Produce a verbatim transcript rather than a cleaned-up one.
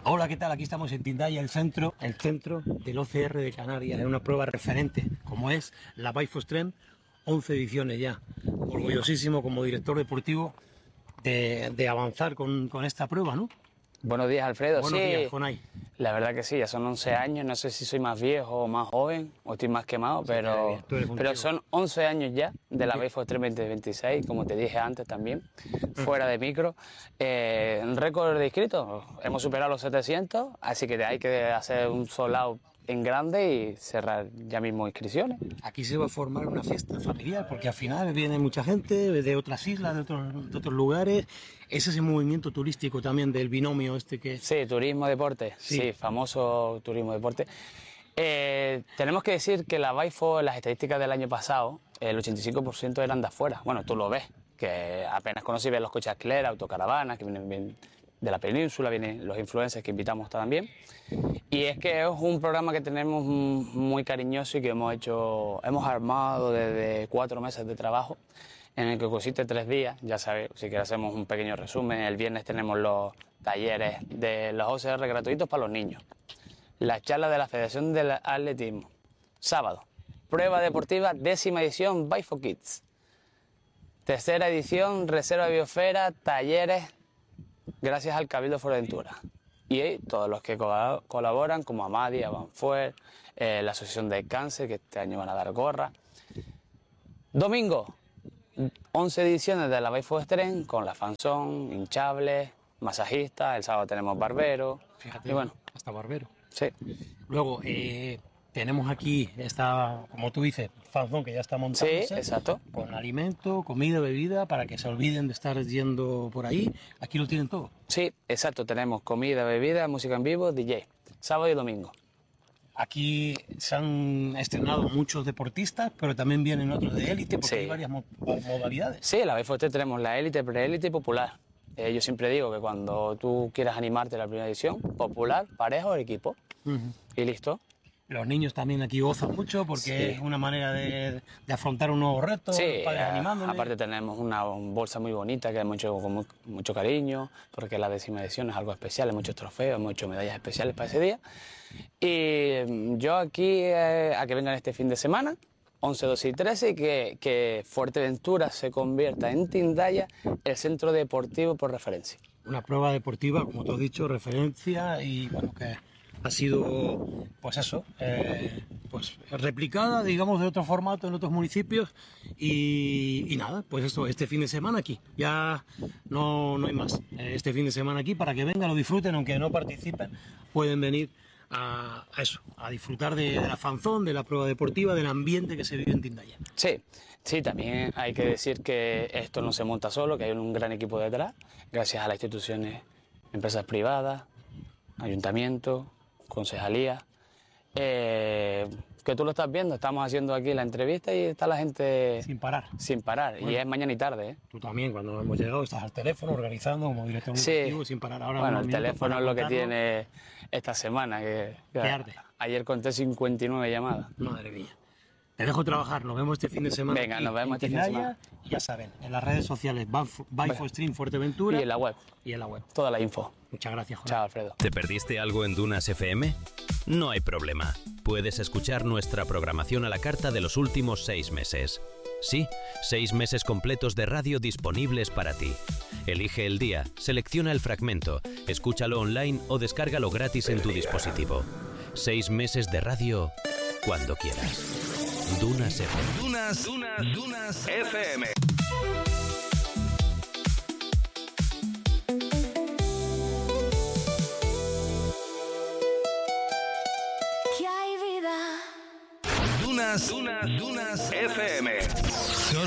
Hola, ¿qué tal? Aquí estamos en Tindaya, el centro, el centro del O C R de Canarias, en una prueba referente, como es la Bike for Strength, once ediciones ya. Orgullosísimo como director deportivo de, de avanzar con, con esta prueba, ¿no? Buenos días, Alfredo. Buenos sí, días, Jonay. La verdad que sí, ya son once años, no sé si soy más viejo o más joven, o estoy más quemado, Sí, pero, pero son once años ya de la Bike for Strength veinte veintiséis, como te dije antes también, fuera de micro. Eh, récord de inscritos, hemos superado los setecientos, así que hay que hacer un sold out en grande y cerrar ya mismo inscripciones. Aquí se va a formar una fiesta familiar, porque al final viene mucha gente de otras islas, de otros, de otros lugares. Es ese movimiento turístico también del binomio este que... Sí, turismo, deporte, sí, sí famoso turismo, deporte. Eh, tenemos que decir que la Bike for, las estadísticas del año pasado, el ochenta y cinco por ciento eran de afuera. Bueno, tú lo ves, que apenas conoces y ves los coches alquiler, autocaravanas, que vienen bien de la península, vienen los influencers que invitamos también. Y es que es un programa que tenemos muy cariñoso y que hemos hecho, hemos armado desde cuatro meses de trabajo, en el que consiste tres días. Ya sabéis, si quieres hacemos un pequeño resumen. El viernes tenemos los talleres de los O C R gratuitos para los niños, la charla de la Federación del Atletismo. Sábado, prueba deportiva, décima edición Bike for Kids. Tercera edición, Reserva Biosfera, talleres, gracias al Cabildo Fuerteventura. Y todos los que co colaboran, como Amadi, Avanfuer, eh, la Asociación del Cáncer, que este año van a dar gorra. Domingo, once ediciones de la Bike for Strength, con la fanzón, hinchables, masajistas. El sábado tenemos barbero. Fíjate, y bueno, hasta barbero. Sí. Luego, eh, tenemos aquí esta, como tú dices, fanzón que ya está montándose. Sí, exacto. Con alimento, comida, bebida, para que se olviden de estar yendo por ahí. Aquí lo tienen todo. Sí, exacto. Tenemos comida, bebida, música en vivo, D J. Sábado y domingo. Aquí se han estrenado muchos deportistas, pero también vienen otros de élite, porque Sí. hay varias mo modalidades. Sí, en la Bike for Strength tenemos la élite, preélite y popular. Eh, yo siempre digo que cuando tú quieras animarte a la primera edición, popular, pareja o equipo. Uh-huh. Y listo. Los niños también aquí gozan mucho porque sí. es una manera de, de afrontar un nuevo reto, sí, padres eh, animándoles. Aparte tenemos una bolsa muy bonita que hemos hecho con muy, mucho cariño, porque la décima edición es algo especial, hay muchos trofeos, hemos hecho medallas especiales para ese día. Y yo aquí, eh, a que vengan este fin de semana, once, doce y trece, y que, que Fuerteventura se convierta en Tindaya el centro deportivo por referencia. Una prueba deportiva, como tú has dicho, referencia y bueno, que ha sido, pues eso, eh, pues replicada, digamos, de otro formato en otros municipios y, y nada, pues eso, este fin de semana aquí, ya no, no hay más, este fin de semana aquí para que vengan, lo disfruten, aunque no participen, pueden venir a, a eso, a disfrutar de, de la fanzón, de la prueba deportiva, del ambiente que se vive en Tindaya. Sí, sí, también hay que decir que esto no se monta solo, que hay un gran equipo detrás, gracias a las instituciones, empresas privadas, ayuntamientos, concejalía, eh, que tú lo estás viendo, estamos haciendo aquí la entrevista y está la gente sin parar, sin parar, bueno, y es mañana y tarde, ¿eh? Tú también, cuando hemos llegado, estás al teléfono organizando como director sí. sin parar. Ahora bueno, el teléfono es lo que tiene esta semana, que, que arde. Ayer conté cincuenta y nueve llamadas. Madre mía. Te dejo trabajar, nos vemos este fin de semana. Venga, nos vemos este fin de semana. Y ya saben, en las redes sociales, Bike for Strength Fuerteventura. Y en la web. Y en la web. Toda la info. Muchas gracias, Jorge. Chao, Alfredo. ¿Te perdiste algo en Dunas F M? No hay problema. Puedes escuchar nuestra programación a la carta de los últimos seis meses. Sí, seis meses completos de radio disponibles para ti. Elige el día, selecciona el fragmento, escúchalo online o descárgalo gratis en tu dispositivo. Seis meses de radio cuando quieras. Dunas F M. Dunas, Dunas, Dunas F M. Que hay vida. Dunas, Dunas, Dunas F M.